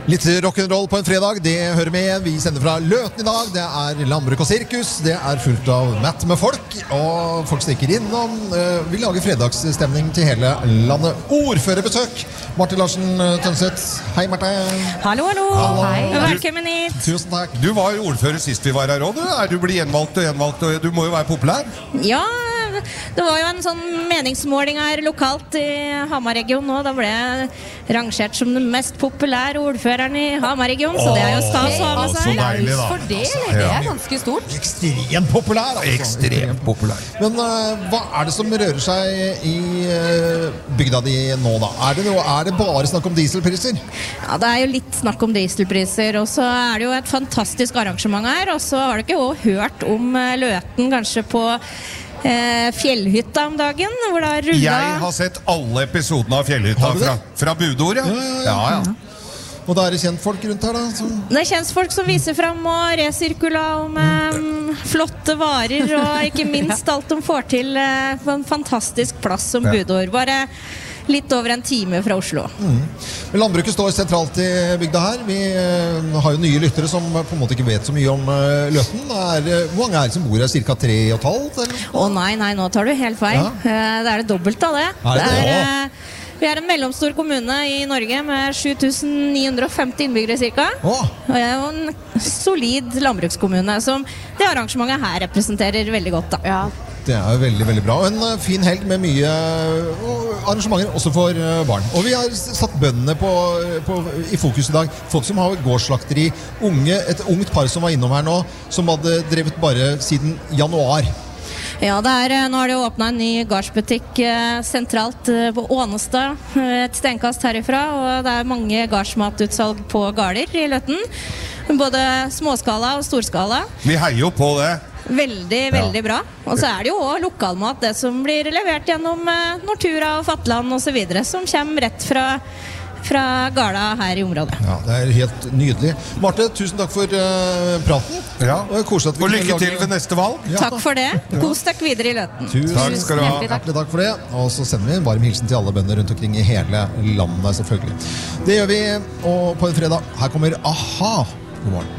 Litt rock'n'roll på en fredag, det hører med. Vi sender fra Løten I dag. Det landbruk og sirkus. Det fullt av matt med folk. Og folk stikker innom. Vi lager fredagsstemning til hele landet. Ordførerbesøk. Martin Larsen Tønseth. Hei, Martin. Hallo, hallo. Hei. Velkommen hit. Tusen takk. Du var jo ordfører sist vi var her også. Du blir gjenvalgt og du må jo være populær. Ja, det var jo en sånn meningsmåling her lokalt I Hamar-regionen nå. Da ble jeg rangert som den mest populære ordføreren I Hamar-regionen, så det jo stas å ha med seg. Så deilig da. For det ganske stort. Ekstremt populær. Altså. Ekstremt populær. Men hva det som rører seg I bygda di nå da? Det bare snakk om dieselpriser? Ja, det jo litt snakk om dieselpriser, og så det jo et fantastisk arrangement her, og så har du ikke også hørt om Løten kanskje på Fjellhytta om dagen, hvor det rullet... Jeg har sett alle episodene av Fjellhytta fra Budord, ja. Og da det kjent folk rundt her da? Det kjent folk som viser frem og resirkula om flotte varer, og ikke minst alt de får til på en fantastisk plass som Budord. Bare litt over en time fra Oslo. Men landbruket står sentralt I bygda her. Vi har jo nye lyttere som på en måte ikke vet så mye om Løten. Hvor mange det som bor her? Cirka 3,5? Nei, nå tar du helt feil. Ja. Det dobbelt av det. Vi en mellomstor kommune I Norge med 7950 innbyggere cirka. Og en solid landbrukskommune som det arrangementet her representerer veldig godt da. Ja. Det jo veldig, veldig bra. Og en fin helg med mye arrangementer, også for barn. Og vi har satt bøndene I fokus I dag. Folk som har gårdsslakteri. Et ungt par som var innom her nå, som hadde drevet bare siden januar. Ja, nå har det jo åpnet en ny gardsbutikk sentralt på Ånestad, et stenkast herifra, og det mange gardsmatutsalg på garder I Løten. Både småskala og storskala. Vi heier jo på det. Veldig bra. Og så det jo også lokalmat, det som blir levert gjennom Nortura og Fatland og så videre, som kommer rett fra garda her I området. Ja, det helt nydelig. Marte, tusen takk for praten. Ja. Og lykke til ved neste valg. Ja, takk for det. Kos deg videre I Løten. Takk skal du ha. Hjertelig takk for det. Og så sender vi en varm hilsen til alle bønder rundt omkring I hele landet, selvfølgelig. Det gjør vi, og på en fredag. Her kommer A-ha. God morgen.